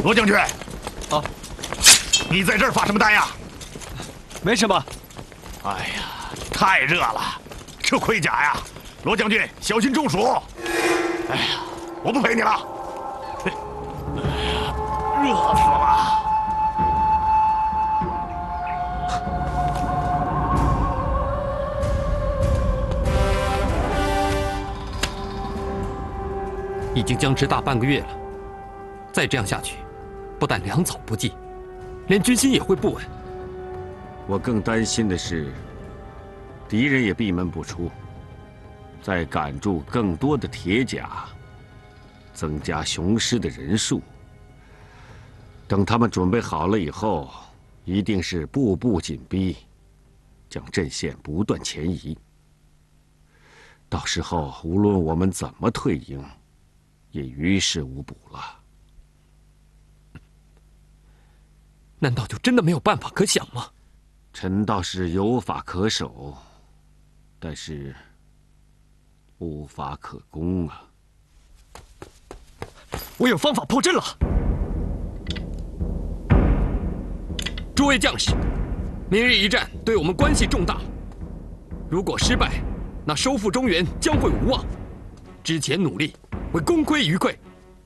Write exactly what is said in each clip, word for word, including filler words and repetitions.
罗将军， 啊， 你在这儿发什么呆呀？ 没什么。 哎呀，太热了，这盔甲呀，罗将军小心中暑。哎呀，我不陪你了。哎呀，热死了。 已经僵持大半个月了，再这样下去，不但粮草不济，连军心也会不稳。 我更担心的是，敌人也闭门不出，再赶筑更多的铁甲，增加雄师的人数。等他们准备好了以后，一定是步步紧逼，将阵线不断前移。到时候无论我们怎么退营， 也于事无补了。 难道就真的没有办法可想吗？ 臣倒是有法可守，但是无法可攻啊！ 我有方法破阵了。诸位将士，明日一战对我们关系重大，如果失败，那收复中原将会无望。之前努力 会功亏一篑，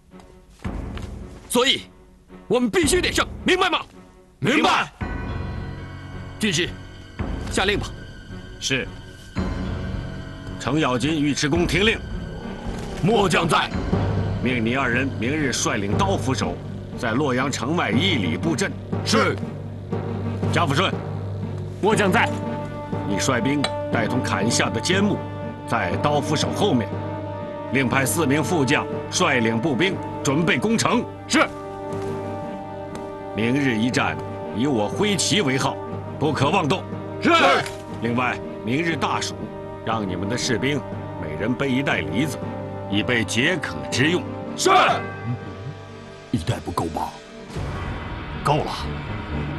所以，我们必须得胜，明白吗？ 明白。 军师，下令吧。 是。程咬金、尉迟恭听令。 末将在。 命你二人明日率领刀斧手，在洛阳城外一里布阵。 是。 贾抚顺， 末将在。 你率兵带同砍下的尖木，在刀斧手后面。 另派四名副将率领步兵准备攻城。 是。 明日一战，以我挥旗为号，不可妄动。 是。 另外，明日大暑，让你们的士兵每人背一袋梨子，以备解渴之用。 是。 一袋不够吗？够了。